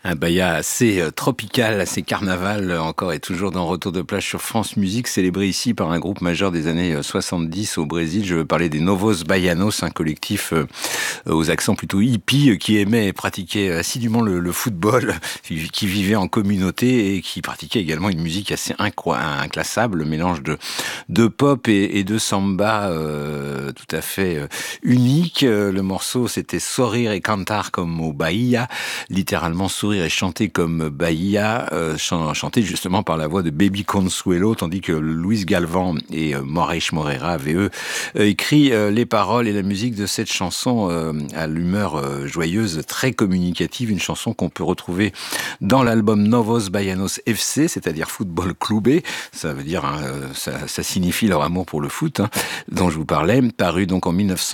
Un baya assez tropical, assez carnaval, encore et toujours dans Retour de plage sur France Musique, célébré ici par un groupe majeur des années 70 au Brésil. Je veux parler des Novos Baianos, un collectif aux accents plutôt hippies qui aimait et pratiquait assidûment le football, qui vivait en communauté et qui pratiquait également une musique assez inclassable, le mélange de pop et de samba tout à fait unique. Le morceau, c'était Sorir et Cantar comme au Bahia, littéralement sourire et chanter comme Bahia, chanté justement par la voix de Baby Consuelo, tandis que Luis Galvan et Moraes Moreira avaient eux écrit les paroles et la musique de cette chanson à l'humeur joyeuse, très communicative, une chanson qu'on peut retrouver dans l'album Novos Baianos FC, c'est-à-dire Football Clube, ça veut dire, ça signifie leur amour pour le foot, dont je vous parlais, paru donc en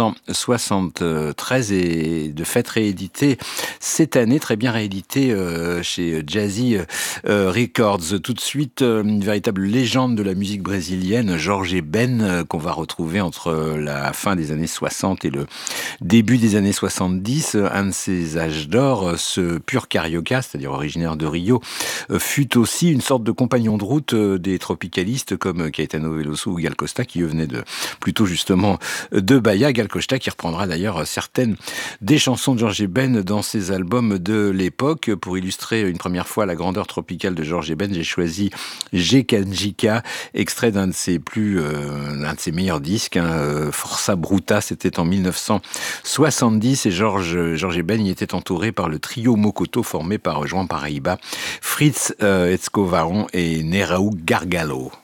1973 et de fait réédité cette année, très bien réédité chez Jazzy Records. Tout de suite, une véritable légende de la musique brésilienne, Jorge Ben, qu'on va retrouver entre la fin des années 60 et le début des années 70. Un de ses âges d'or, ce pur carioca, c'est-à-dire originaire de Rio, fut aussi une sorte de compagnon de route des tropicalistes comme Caetano Veloso ou Gal Costa, qui venaient plutôt justement de Bahia. Gal Costa qui reprendra d'ailleurs certaines des chansons de Jorge Ben dans ses albums de l'époque. Pour illustrer une première fois la grandeur tropicale de Jorge Ben, j'ai choisi Jekanjika, extrait d'un de ses meilleurs disques, Força Bruta, c'était en 1970 et Jorge Ben y était entouré par le trio Mokoto formé par João Paraíba, Fritz Escovaron et Nerau Gargalo.